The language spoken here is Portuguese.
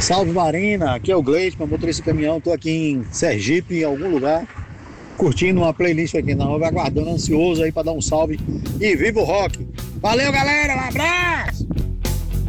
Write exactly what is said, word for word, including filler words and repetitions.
Salve Marina, aqui é o Gleison, motorista de caminhão, tô aqui em Sergipe, em algum lugar, curtindo uma playlist aqui na rua, aguardando, ansioso aí pra dar um salve e viva o rock! Valeu galera, um abraço!